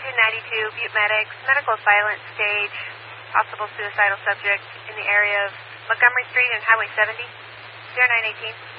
9292, Butte Medics, medical silent stage, possible suicidal subject in the area of Montgomery Street and Highway 70, 0918.